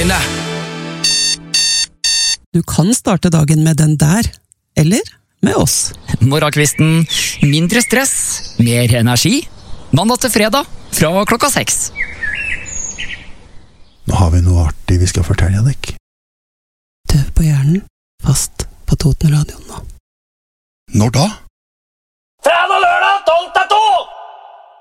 dine. Du kan starte dagen med den der, eller med oss. Morgenkvisten, mindre stress, mer energi. Mandag til fredag, fra 6:00. Nå har vi noe artig vi skal fortelle deg. Tøv på hjernen, fast på Toten Radio nå. Når da? Fredag og lørdag, 12 til 2!